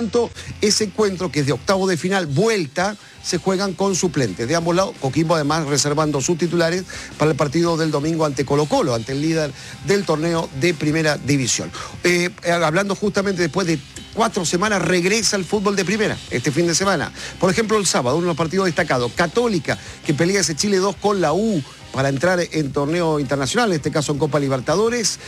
tanto, ese encuentro, que es de octavo de final, vuelta, se juegan con suplentes de ambos lados. Coquimbo además reservando sus titulares para el partido del domingo ante Colo-Colo, ante el líder del torneo de primera división. Hablando justamente después de 4 semanas, regresa el fútbol de primera este fin de semana. Por ejemplo, el sábado, uno de los partidos destacados, Católica, que pelea ese Chile 2 con la U para entrar en torneo internacional, en este caso en Copa Libertadores.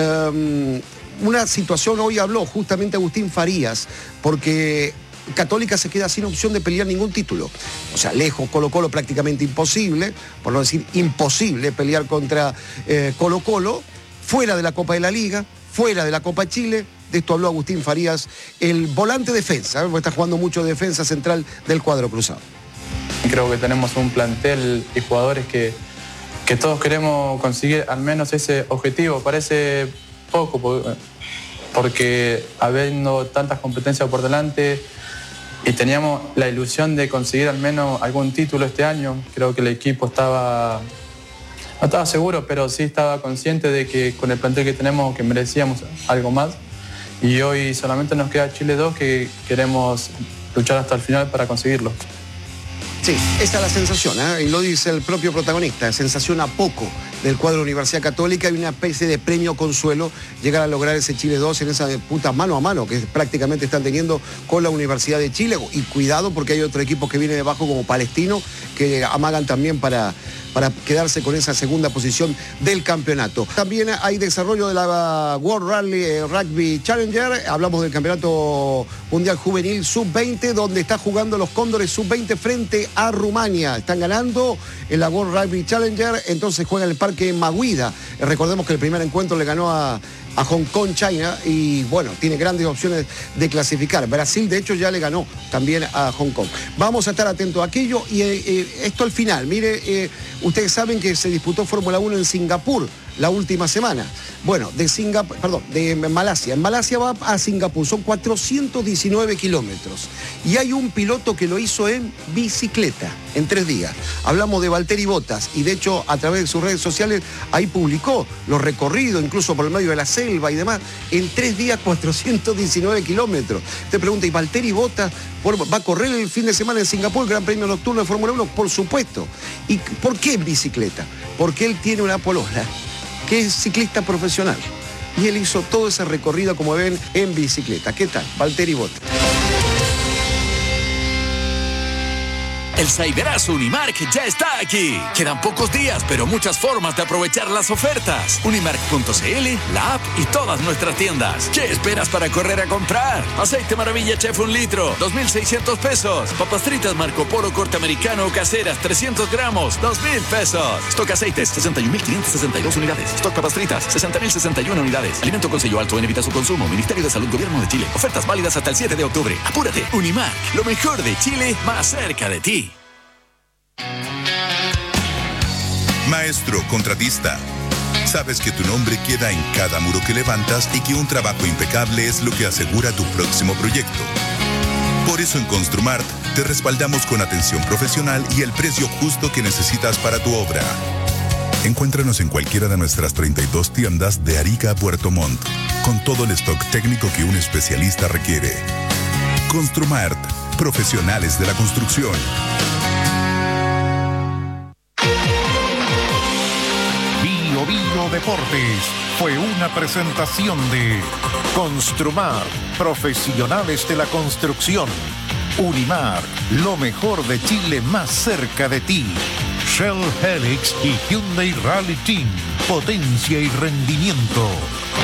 Una situación, hoy habló justamente Agustín Farías, porque Católica se queda sin opción de pelear ningún título. O sea, lejos, Colo-Colo prácticamente imposible, por no decir imposible pelear contra Colo-Colo, fuera de la Copa de la Liga, fuera de la Copa Chile. De esto habló Agustín Farías, el volante defensa, porque está jugando mucho de defensa central del cuadro cruzado. Creo que tenemos un plantel y jugadores que todos queremos conseguir al menos ese objetivo. Parece poco, porque habiendo tantas competencias por delante y teníamos la ilusión de conseguir al menos algún título este año, creo que el equipo no estaba seguro, pero sí estaba consciente de que con el plantel que tenemos que merecíamos algo más. Y hoy solamente nos queda Chile 2, que queremos luchar hasta el final para conseguirlo. Sí, esa es la sensación, y lo dice el propio protagonista, sensación a poco del cuadro de Universidad Católica y una especie de premio consuelo llegar a lograr ese Chile 2 en esa disputa mano a mano que prácticamente están teniendo con la Universidad de Chile. Y cuidado, porque hay otro equipo que viene debajo como Palestino, que amagan también para quedarse con esa segunda posición del campeonato. También hay desarrollo de la World Rally Rugby Challenger. Hablamos del campeonato mundial juvenil sub-20, donde está jugando los Cóndores sub-20 frente a Rumania. Están ganando en la World Rugby Challenger, entonces juega en el Parque Maguida. Recordemos que el primer encuentro le ganó a Hong Kong, China, y bueno, tiene grandes opciones de clasificar. Brasil, de hecho, ya le ganó también a Hong Kong. Vamos a estar atentos a aquello y esto al final. Mire, ustedes saben que se disputó Fórmula 1 en Singapur la última semana. Bueno, de Malasia. En Malasia va a Singapur, son 419 kilómetros. Y hay un piloto que lo hizo en bicicleta, en 3 días. Hablamos de Valtteri Bottas, y de hecho, a través de sus redes sociales, ahí publicó los recorridos, incluso por el medio de la selva y demás. En 3 días, 419 kilómetros. Te pregunta, ¿y Valtteri Bottas va a correr el fin de semana en Singapur, el Gran Premio Nocturno de Fórmula 1? Por supuesto. ¿Y por qué en bicicleta? Porque él tiene una polola que es ciclista profesional. Y él hizo todo ese recorrido, como ven, en bicicleta. ¿Qué tal? Valtteri Bottas. El Cyberazo Unimark ya está aquí. Quedan pocos días, pero muchas formas de aprovechar las ofertas. Unimark.cl, la app y todas nuestras tiendas. ¿Qué esperas para correr a comprar? Aceite Maravilla Chef 1 litro, 2,600 pesos. Papas fritas Marco Polo corte americano o caseras, 300 gramos, 2,000 pesos. Stock aceites, 61,562 unidades. Stock papas fritas, 60,061 unidades. Alimento con sello alto en evita su consumo. Ministerio de Salud, Gobierno de Chile. Ofertas válidas hasta el 7 de octubre. Apúrate. Unimark, lo mejor de Chile, más cerca de ti. Maestro contratista, sabes que tu nombre queda en cada muro que levantas y que un trabajo impecable es lo que asegura tu próximo proyecto. Por eso en Construmart te respaldamos con atención profesional y el precio justo que necesitas para tu obra. Encuéntranos en cualquiera de nuestras 32 tiendas de Arica a Puerto Montt, con todo el stock técnico que un especialista requiere. Construmart, profesionales de la construcción. Bio Deportes fue una presentación de Construmar, profesionales de la construcción. Unimar, lo mejor de Chile más cerca de ti. Shell Helix y Hyundai Rally Team, potencia y rendimiento.